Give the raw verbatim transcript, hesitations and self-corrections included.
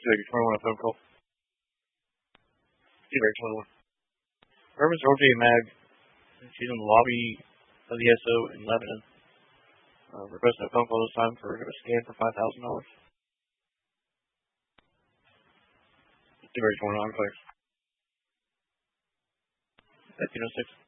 Seabag twenty-one, a phone call. Seabag twenty-one. Reverend Georgia Mag. She's in the lobby of the S O in Lebanon. Uh, requesting a phone call this time for a scan for five thousand dollars. Seabag twenty-one, clear. fifteen oh six.